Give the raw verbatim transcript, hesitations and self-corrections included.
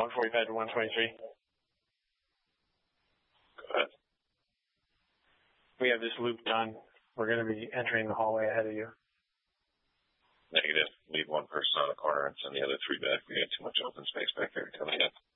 one forty-five to one twenty-three. Go ahead. We have this loop done. We're going to be entering the hallway ahead of you. Negative. Leave one person on the corner and send the other three back. We got too much open space back there coming in.